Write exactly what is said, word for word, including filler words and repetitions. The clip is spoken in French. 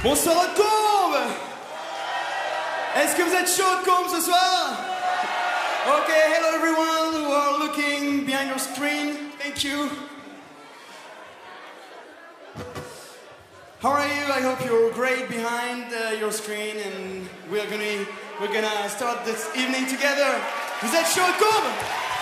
Bonsoir Haute-Combe. Est-ce que vous êtes chaud Haute-Combe ce soir? Okay, hello everyone who are looking behind your screen. Thank you. How are you? I hope you're great behind uh, your screen, and we're gonna we're gonna start this evening together. Vous êtes chaud Haute-Combe?